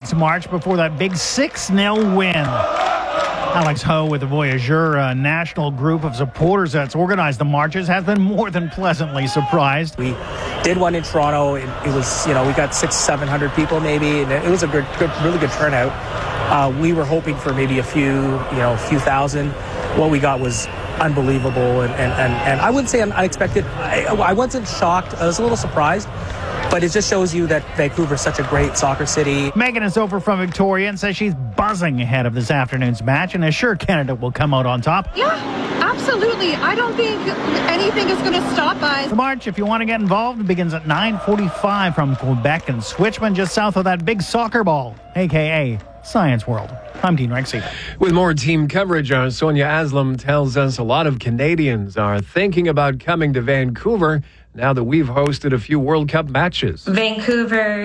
Olympics march before that big 6-0 win. Alex Ho with the Voyageur, a national group of supporters that's organized the marches, has been more than pleasantly surprised. We did one in Toronto. It was, we got 600-700 people maybe, and it was a really good turnout. We were hoping for maybe a few thousand. What we got was unbelievable, and I wouldn't say unexpected. I wasn't shocked. I was a little surprised, but it just shows you that Vancouver is such a great soccer city. Megan is over from Victoria and says she's buzzing ahead of this afternoon's match and is sure Canada will come out on top. Yeah, absolutely. I don't think anything is going to stop us. The march, if you want to get involved, begins at 9:45 from Quebec and Switchman, just south of that big soccer ball, a.k.a. Science World. I'm Dean Rexy. With more team coverage, our Sonia Aslam tells us a lot of Canadians are thinking about coming to Vancouver now that we've hosted a few World Cup matches. Vancouver